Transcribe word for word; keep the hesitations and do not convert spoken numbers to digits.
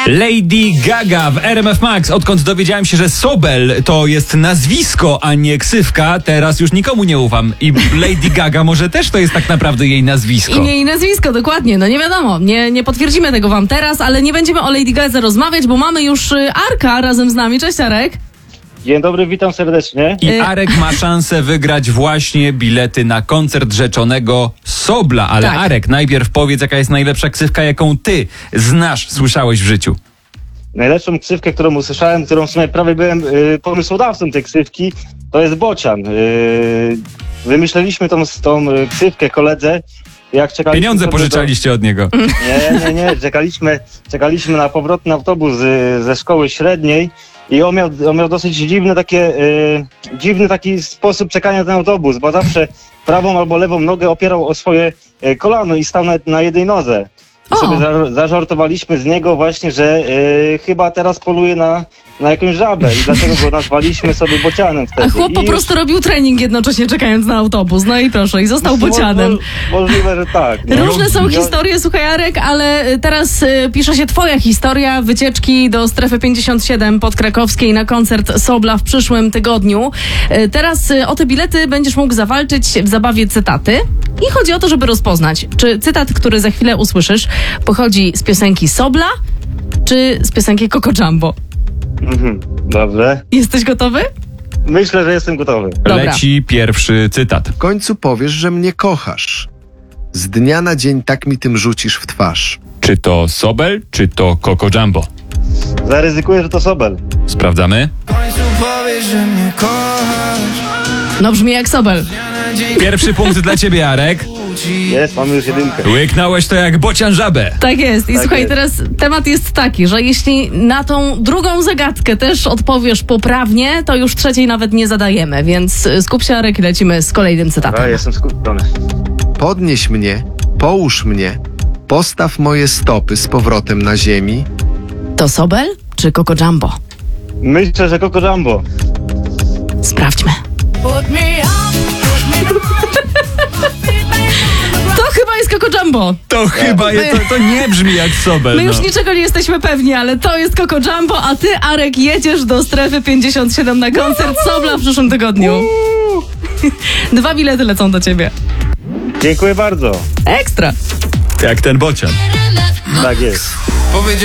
Lady Gaga w R M F Max. Odkąd dowiedziałem się, że Sobel to jest nazwisko, a nie ksywka, teraz już nikomu nie ufam. I Lady Gaga może też to jest tak naprawdę jej nazwisko. Imię i nazwisko, dokładnie. No nie wiadomo, nie, nie potwierdzimy tego wam teraz, ale nie będziemy o Lady Gadze rozmawiać, bo mamy już Arka razem z nami. Cześć, Arek. Dzień dobry, witam serdecznie. I Arek ma szansę wygrać właśnie bilety na koncert rzeczonego Sobla. Ale Tak. Arek, najpierw powiedz, jaka jest najlepsza ksywka, jaką ty znasz, słyszałeś w życiu. Najlepszą ksywkę, którą usłyszałem, którą w sumie prawie byłem y, pomysłodawcą tej ksywki, to jest Bocian. Y, wymyśleliśmy tą, tą y, ksywkę koledze, jak czekaliśmy... Pieniądze sobie pożyczaliście od niego. Do... Nie, nie, nie, czekaliśmy, czekaliśmy na powrotny autobus y, ze szkoły średniej i on miał, on miał dosyć dziwny, takie, y, dziwny taki sposób czekania na ten autobus, bo zawsze prawą albo lewą nogę opierał o swoje y, kolano i stał na, na jednej nodze. I O. sobie za, zażartowaliśmy z niego właśnie, że y, chyba teraz poluje na, na jakąś żabę i dlatego go nazwaliśmy sobie Bocianem wtedy. A chłop po I prostu robił trening jednocześnie czekając na autobus. No i proszę, i został mo- bocianem. mo- Możliwe, że tak. no. Różne są No, historie, słuchaj, Arek, ale teraz y, pisze się twoja historia wycieczki do strefy pięćdziesiąt siedem podkrakowskiej na koncert Sobla w przyszłym tygodniu. Y, teraz y, o te bilety będziesz mógł zawalczyć w zabawie cytaty. I chodzi o to, żeby rozpoznać, czy cytat, który za chwilę usłyszysz, pochodzi z piosenki Sobla, czy z piosenki Coco Jumbo. Mhm, dobrze. Jesteś gotowy? Myślę, że jestem gotowy. Dobra. Leci pierwszy cytat. W końcu powiesz, że mnie kochasz. Z dnia na dzień tak mi tym rzucisz w twarz. Czy to Sobel, czy to Coco Jumbo? Zaryzykuję, że to Sobel. Sprawdzamy. No brzmi jak Sobel. Pierwszy punkt dla ciebie, Arek. Jest, mamy już jedynkę. Łyknąłeś to jak bocian żabę. Tak jest. I Tak słuchaj, jest. teraz temat jest taki, że jeśli na tą drugą zagadkę też odpowiesz poprawnie, to już trzeciej nawet nie zadajemy, więc y, skup się, Arek, i lecimy z kolejnym cytatem. A, jestem skupiony. Podnieś mnie, połóż mnie, postaw moje stopy z powrotem na ziemi. To Sobel czy Coco Jumbo? Myślę, że Coco Jumbo. Sprawdźmy. To chyba jest Coco Jumbo. To chyba je, to, to nie brzmi jak Sobel. My już no. niczego nie jesteśmy pewni, ale to jest Coco Jumbo, a ty, Arek, jedziesz do strefy pięćdziesiąt siedem na koncert Sobla w przyszłym tygodniu. Dwa bilety lecą do ciebie. Dziękuję bardzo. Ekstra. Jak ten bocian. Tak jest. Powiedział